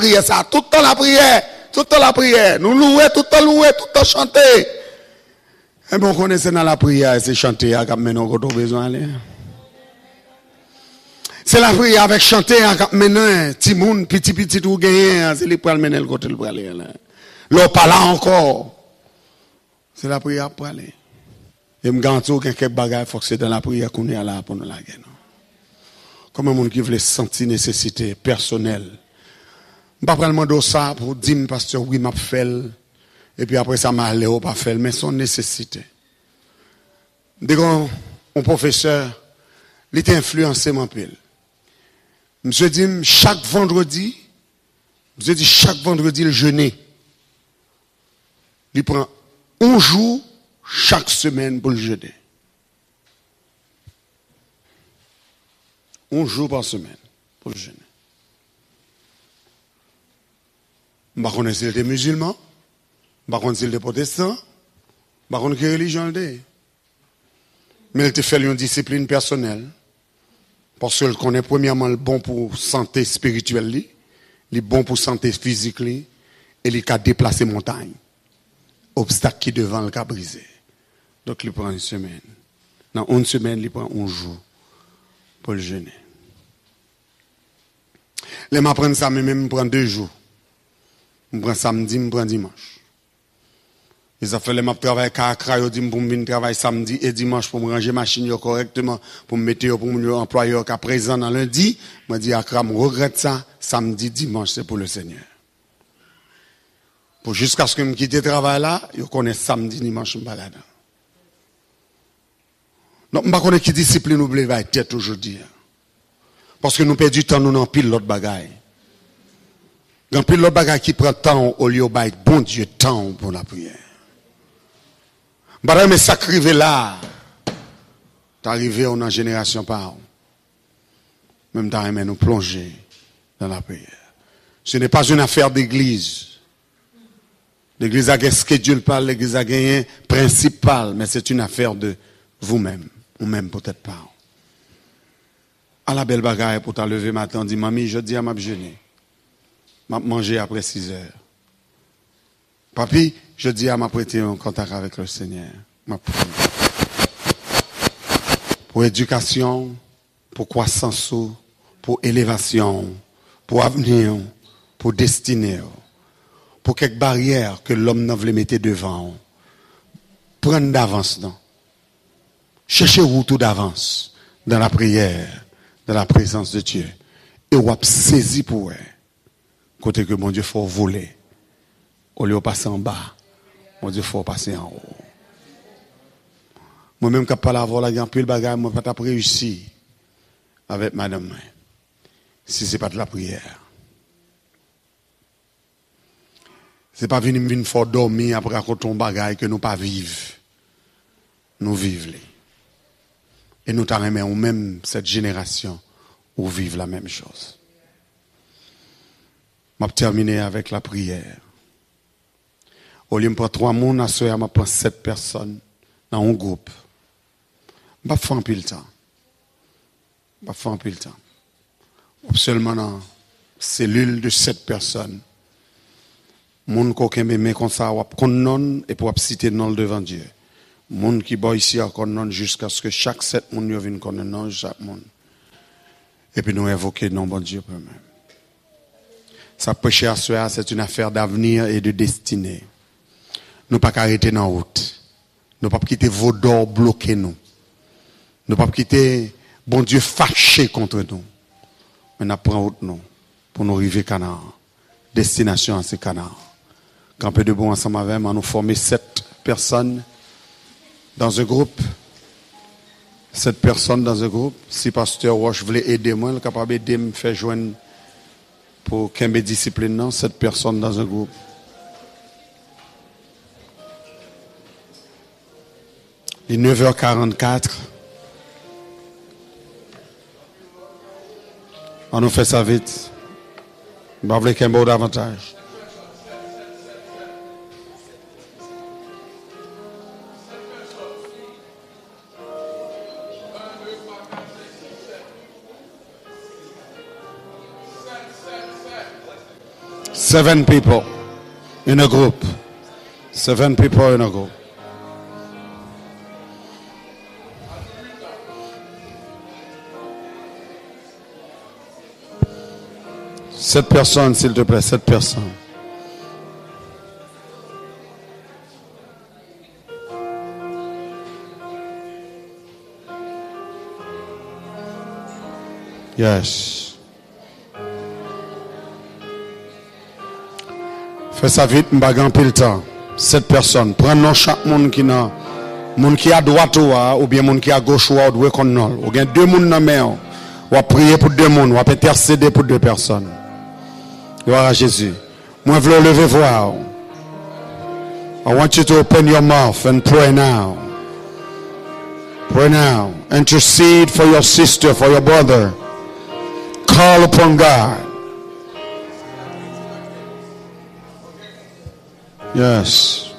prière, ça. Tout le temps la prière. Tout le temps la prière. Nous louer, tout le temps chanter. Et bon, on connaît dans la prière, c'est chanter, quand maintenant, quand on a besoin d'aller. C'est la prière avec chanter, quand maintenant, petit monde, petit, tout gagné, c'est les poils mener le côté, le poil. L'on parle encore. C'est la prière pour aller. Et me garantis que quelques bagages, il faut que c'est dans la prière qu'on est là pour nous la guerre. Comme un monde qui veut sentir nécessité personnelle. Je ne vais pas demander ça pour dire, pasteur, oui, m'a fait. Et puis après ça, m'a allé au pas fait. Mais son nécessité. Dès qu'on, un professeur, il était influencé, mon pile. Monsieur dit, chaque vendredi, le jeûner. Il prend un jour chaque semaine pour le jeûner. Un jour par semaine pour le jeûner. Je ne sais pas si il était musulman, je ne sais pas si il était protestant, je ne sais pas quelle religion il était. Mais il te fait une discipline personnelle. Parce qu'il connaît premièrement le bon pour santé spirituelle, le bon pour santé physique, et il a déplacé montagne. Obstacle qui devant le cas brisé. Donc il prend une semaine. Dans une semaine, il prend un jour pour le jeûner. Les m'apprennent ça, mais même prend 2 jours. Je prends samedi, je prends dimanche. Et ça fait les m'a travailler à yo dit pour me travailler samedi et dimanche pour me ranger machine correctement pour me mettre pour mon employeur qu'à présent dans lundi, moi dit Accra me regrette ça, samedi dimanche c'est pour le Seigneur. Pour jusqu'à ce que me quitte le travail là, yo connaît samedi dimanche me balade. Donc m'pa connaît qui discipline nous blé va tête aujourd'hui. Parce que nous perdons du temps nous dans pile l'autre bagaille. Dans pile l'autre bagaille qui prend temps au lieu de bon Dieu temps pour la prière. Mais ça arrive là, t'es arrivé en génération par même temps, nous plonger dans la prière. Ce n'est pas une affaire d'église. L'église a ce que Dieu parle, l'église a gagné principal, mais c'est une affaire de vous-même, ou même peut-être pas. À la belle bagaille pour t'en lever matin, dit mamie, je dis à ma jeûner, m'a manger après 6 heures. Papi, je dis à ma prêter en contact avec le Seigneur. Pour éducation, pour croissance, pour élévation, pour avenir, pour destinée, pour quelques barrières que l'homme n'a voulu mettre devant. Prendre d'avance, non. Cherchez route d'avance dans la prière, dans la présence de Dieu. Et on saisi pour eux. Côté que mon Dieu faut voler. Au lieu de passer en bas, mon Dieu, il faut passer en haut. Moi-même, quand je parle avant la guerre, puis le bagage, moi, je n'ai pas réussi avec madame. Si ce n'est pas de la prière. Ce n'est pas venir fort dormir après raconter un bagage que nous ne pas vivre. Nous vivons. Et nous t'aimons même cette génération où vivent la même chose. Je vais terminer avec la prière. Au lieu de prendre 3 personnes, à ce moment, je prends 7 personnes dans un groupe. Je ne vais pas faire un peu le temps. Je ne vais pas faire un peu le temps. Seulement dans une cellule de 7 personnes. Moun qui aime comme ça, on non et pour citer non devant Dieu. Moun qui boit ici à non jusqu'à ce que chaque 7 moun vienne connaître non chaque monde. Et puis nous évoquer non bon Dieu pour nous-mêmes. Ça prêcher à soi, c'est une affaire d'avenir et de destinée. Nous pas arrêter dans la route. Nous pas quitter vos d'or bloquer nous. Nous pas quitter bon Dieu fâché contre nous. Mais nous prenons route nous pour nous arriver Canaan. Destination à ces Canaan. Camper debout ensemble avec moi, nous former 7 personnes dans un groupe. 7 personnes dans un groupe. Si pasteur Roche voulait aider moi, il est capable d'aider me faire joindre pour qu'il y ait discipline, non, 7 personnes dans un groupe. Il est 9h44. On nous fait ça vite. Je ne veux pas qu'il y ait davantage. 7 people in a group. 7 people in a group. Sept personnes, s'il te plaît, 7 personnes. Yes. Fais ça vite, m'bagan pile temps. 7 personnes. Prenons chaque monde qui n'a, monde qui à droite ou bien monde qui à gauche ou doit connaître. Ou bien 2 monde dans main. Ou prier pour 2 monde, ou intercéder pour 2 personnes. Gloire à Jésus. Moi je veux lever voir. I want you to open your mouth and pray now. Pray now. Intercede for your sister, for your brother. Call upon God. Yes.